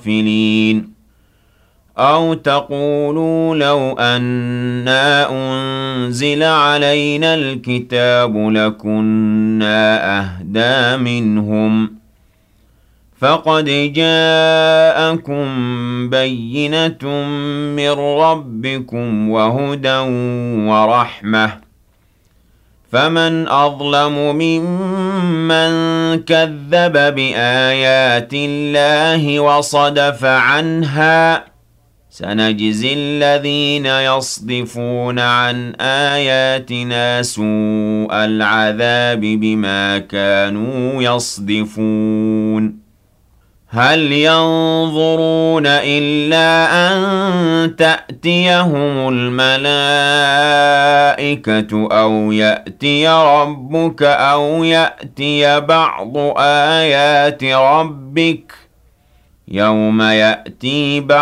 غافلين أو تقولوا لو أنا أنزل علينا الكتاب لكنا أهدى منهم فقد جاءكم بينة من ربكم وهدى ورحمة فمن أظلم ممن كذب بآيات الله وصدف عنها سنجزي الذين يصدفون عن آياتنا سوء العذاب بما كانوا يصدفون هل ينظرون إلا أن تأتيهم الملائكة أو يأتي ربك أو يأتي بعض آيات ربك يوم يأتي بعض